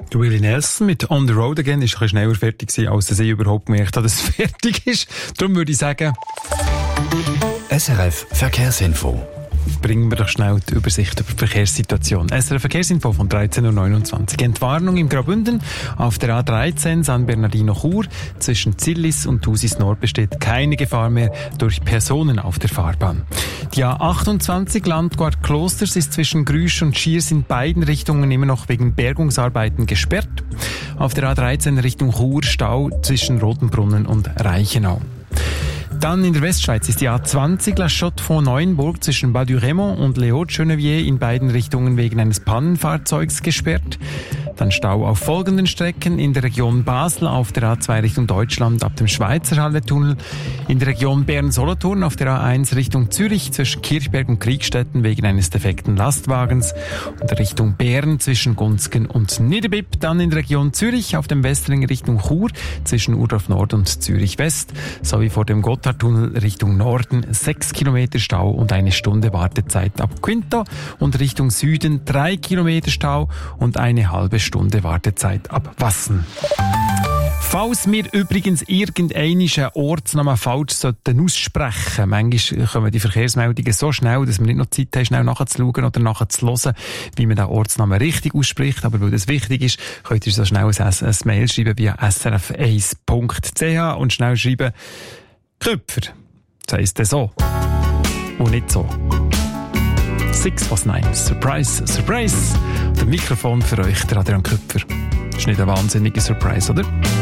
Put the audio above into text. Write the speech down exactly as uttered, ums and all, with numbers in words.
Willie Nelson mit On the Road Again ist ein bisschen schneller fertig gewesen, als dass ich überhaupt gemerkt habe, dass es fertig ist. Darum würde ich sagen... S R F Verkehrsinfo. Bringen wir doch schnell die Übersicht über die Verkehrssituation. S R F Verkehrsinfo von dreizehn Uhr neunundzwanzig. Entwarnung im Graubünden auf der A dreizehn San Bernardino-Chur. Zwischen Zillis und Thusis Nord besteht keine Gefahr mehr durch Personen auf der Fahrbahn. Die A achtundzwanzig Landquart Klosters ist zwischen Grüsch und Schiers in beiden Richtungen immer noch wegen Bergungsarbeiten gesperrt. Auf der A dreizehn Richtung Chur Stau zwischen Rotenbrunnen und Reichenau. Dann in der Westschweiz ist die A zwanzig La Chaux-de-Fonds-Neuenburg zwischen Bas-du-Raymond und Les Hauts-de-Geneviève in beiden Richtungen wegen eines Pannenfahrzeugs gesperrt. Dann Stau auf folgenden Strecken: in der Region Basel auf der A zwei Richtung Deutschland ab dem Schweizerhalle-Tunnel, in der Region Bern-Solothurn auf der A eins Richtung Zürich zwischen Kirchberg und Kriegstetten wegen eines defekten Lastwagens und Richtung Bern zwischen Gunzgen und Niederbipp, dann in der Region Zürich auf dem Westring Richtung Chur zwischen Urdorf Nord und Zürich West sowie vor dem Gotthardtunnel Richtung Norden sechs Kilometer Stau und eine Stunde Wartezeit ab Quinto und Richtung Süden drei Kilometer Stau und eine halbe Stunde Wartezeit ab Wassen. Falls wir übrigens irgendeinen Ortsnamen falsch sollten aussprechen, manchmal kommen die Verkehrsmeldungen so schnell, dass wir nicht noch Zeit haben, schnell nachzuschauen oder nachzuhören, wie man den Ortsnamen richtig ausspricht. Aber weil das wichtig ist, könnt ihr so schnell ein, ein Mail schreiben via s r f eins punkt c h und schnell schreiben Köpfer. Das heisst so. Und nicht so. Six was nine. Surprise, Surprise. Der Mikrofon für euch, der Adrian Köpfer. Das ist nicht ein wahnsinniger Surprise, oder?